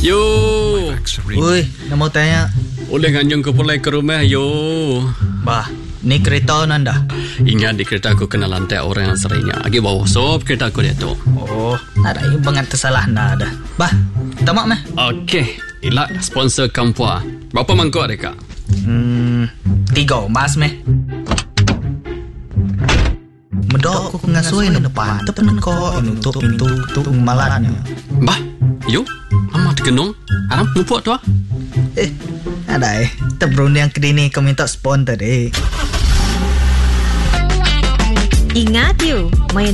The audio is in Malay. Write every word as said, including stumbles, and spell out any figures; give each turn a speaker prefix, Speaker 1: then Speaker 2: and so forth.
Speaker 1: Yo.
Speaker 2: Ui, nak mau tanya.
Speaker 1: Boleh nganjung ke pulai ke rumah, yo.
Speaker 2: Bah, ni kereta nanda.
Speaker 1: Ingat di kereta aku kena lantai orang yang seringnya. Agi bawa sop kereta aku dia tu.
Speaker 2: Oh, ada yang bangat tersalah nada. Bah, tamak meh.
Speaker 1: Okey, Ilak sponsor Kampua. Berapa mangkuk ada kak?
Speaker 2: Hmm, tiga mas meh. Medok aku ngasui na depan tepen ko inutup pintu tu malatnya.
Speaker 1: Bah, yo. Lama terkenung. Aram lupa tu ah.
Speaker 2: Eh, ada eh. Terberundang ke dini kau minta sponsor eh.
Speaker 3: Ingat you, main